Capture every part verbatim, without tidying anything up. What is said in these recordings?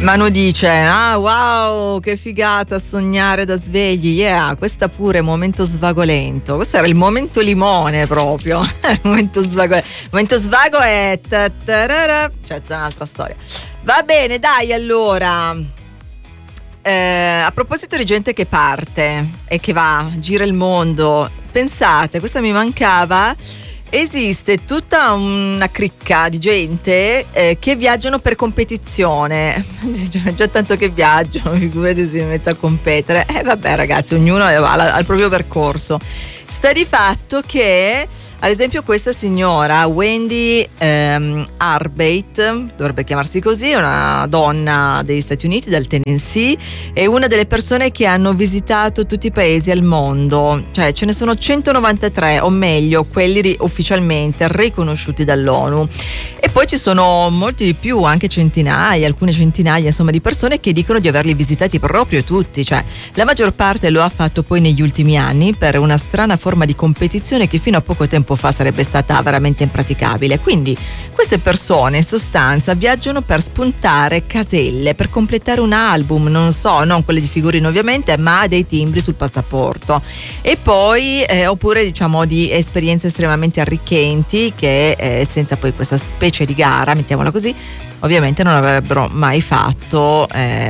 Manu dice: ah, wow, che figata sognare da svegli. Yeah, questa pure momento svagolento. Questo era il momento limone proprio. Il momento svago. Il momento svago è ta-ta-ra-ra. Cioè, c'è un'altra storia. Va bene, dai, allora. Eh, a proposito di gente che parte e che va, gira il mondo, pensate, questa mi mancava. Esiste tutta una cricca di gente eh, che viaggiano per competizione. Già tanto che viaggiano, figurati se mi metto a competere. Eh vabbè ragazzi, ognuno va al proprio percorso. Sta di fatto che, ad esempio, questa signora Wendy ehm, Arbeit, dovrebbe chiamarsi così, è una donna degli Stati Uniti, dal Tennessee, è una delle persone che hanno visitato tutti i paesi al mondo, cioè ce ne sono centonovantatré, o meglio quelli ri- ufficialmente riconosciuti dall'ONU, e poi ci sono molti di più, anche centinaia, alcune centinaia insomma di persone che dicono di averli visitati proprio tutti, cioè la maggior parte lo ha fatto poi negli ultimi anni per una strana forma di competizione che fino a poco tempo fa sarebbe stata veramente impraticabile. Quindi queste persone in sostanza viaggiano per spuntare caselle, per completare un album, non so, non quelle di figurine ovviamente, ma dei timbri sul passaporto, e poi eh, oppure diciamo di esperienze estremamente arricchenti che eh, senza poi questa specie di gara, mettiamola così, ovviamente non avrebbero mai fatto.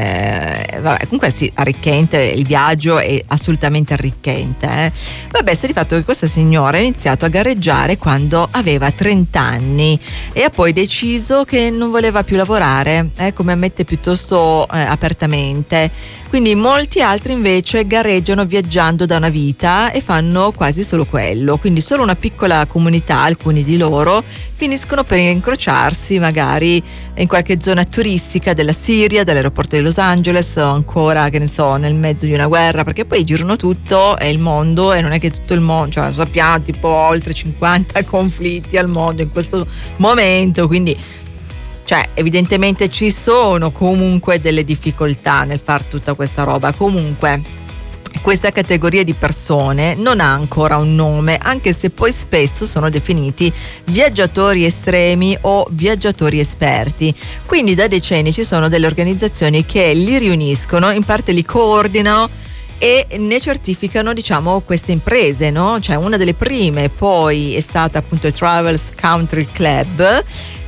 eh, vabbè, comunque sì, arricchente, il viaggio è assolutamente arricchente. eh. Vabbè, sta di fatto che questa signora ha iniziato a gareggiare quando aveva trenta anni e ha poi deciso che non voleva più lavorare, eh, come ammette piuttosto eh, apertamente. Quindi molti altri invece gareggiano viaggiando da una vita e fanno quasi solo quello, quindi solo una piccola comunità, alcuni di loro finiscono per incrociarsi magari in qualche zona turistica della Siria, dall'aeroporto di Los Angeles, o ancora, che ne so, nel mezzo di una guerra, perché poi girano tutto e il mondo, e non è che tutto il mondo, cioè sappiamo tipo oltre cinquanta conflitti al mondo in questo momento, quindi cioè evidentemente ci sono comunque delle difficoltà nel far tutta questa roba. Comunque questa categoria di persone non ha ancora un nome, anche se poi spesso sono definiti viaggiatori estremi o viaggiatori esperti. Quindi da decenni ci sono delle organizzazioni che li riuniscono, in parte li coordinano e ne certificano, diciamo, queste imprese, no? Cioè una delle prime poi è stata appunto il Travels Country Club,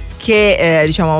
che eh, diciamo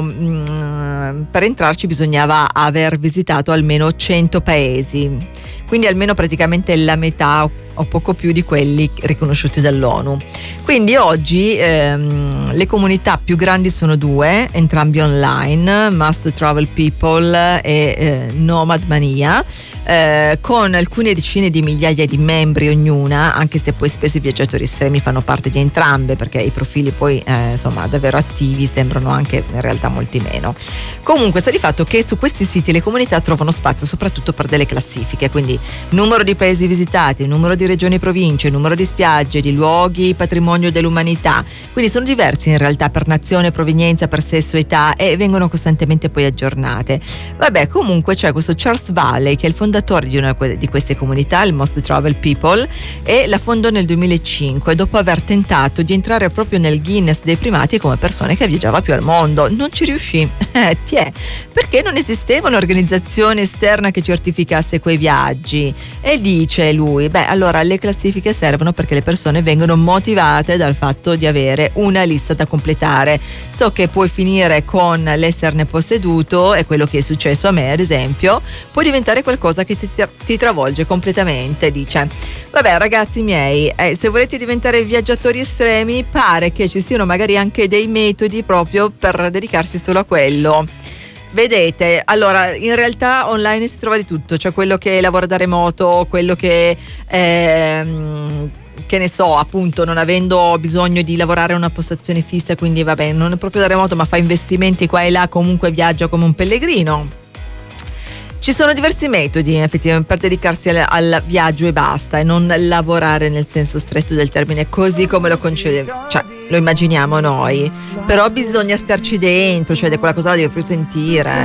mh, per entrarci bisognava aver visitato almeno cento paesi, quindi almeno praticamente la metà o poco più di quelli riconosciuti dall'ONU. Quindi oggi ehm, le comunità più grandi sono due, entrambi online, Must Travel People e eh, Nomad Mania, eh, con alcune decine di migliaia di membri ognuna, anche se poi spesso i viaggiatori estremi fanno parte di entrambe, perché i profili poi eh, insomma davvero attivi sembrano anche in realtà molti meno. Comunque sta di fatto che su questi siti le comunità trovano spazio soprattutto per delle classifiche, quindi numero di paesi visitati, numero di regioni e province, numero di spiagge, di luoghi patrimonio dell'umanità, quindi sono diversi in realtà per nazione, provenienza, per sesso, età, e vengono costantemente poi aggiornate. Vabbè, comunque c'è questo Charles Valley che è il fondatore di una di queste comunità, il Most Travel People, e la fondò nel duemilacinque dopo aver tentato di entrare proprio nel Guinness dei primati come persone che viaggiava più al mondo. Non ci riuscì, eh, tiè, perché non esisteva un'organizzazione esterna che certificasse quei viaggi. E dice lui, beh, allora le classifiche servono perché le persone vengono motivate dal fatto di avere una lista da completare. So che puoi finire con l'esserne posseduto, è quello che è successo a me ad esempio, può diventare qualcosa che ti, ti travolge completamente. Dice, vabbè ragazzi miei, eh, se volete diventare viaggiatori estremi pare che ci siano magari anche dei metodi proprio per dedicarsi solo a quello. Vedete, allora in realtà online si trova di tutto, cioè quello che lavora da remoto, quello che ehm, che ne so, appunto non avendo bisogno di lavorare a una postazione fissa, quindi vabbè non è proprio da remoto ma fa investimenti qua e là, comunque viaggia come un pellegrino. Ci sono diversi metodi effettivamente per dedicarsi al, al viaggio e basta, e non lavorare nel senso stretto del termine così come lo concede, cioè lo immaginiamo noi, però bisogna starci dentro, cioè quella cosa la devi più sentire.